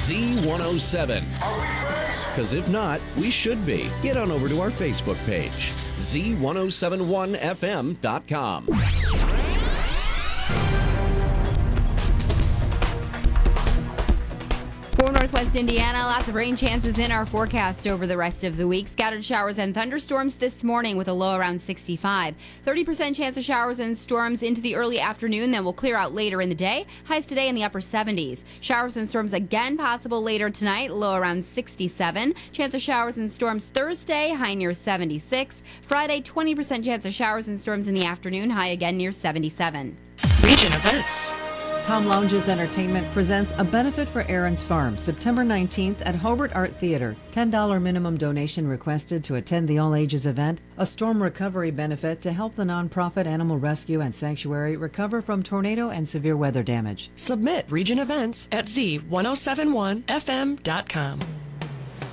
Z107. Are we friends? Because if not, we should be. Get on over to our Facebook page, Z1071FM.com. For Northwest Indiana, lots of rain chances in our forecast over the rest of the week. Scattered showers and thunderstorms this morning with a low around 65. 30% chance of showers and storms into the early afternoon, then will clear out later in the day. Highs today in the upper 70s. Showers and storms again possible later tonight, low around 67. Chance of showers and storms Thursday, high near 76. Friday, 20% chance of showers and storms in the afternoon, high again near 77. Region events. Tom Lounges Entertainment presents A Benefit for Aaron's Farm, September 19th at Hobart Art Theater. $10 minimum donation requested to attend the all-ages event, a storm recovery benefit to help the nonprofit Animal Rescue and Sanctuary recover from tornado and severe weather damage. Submit region events at Z1071FM.com.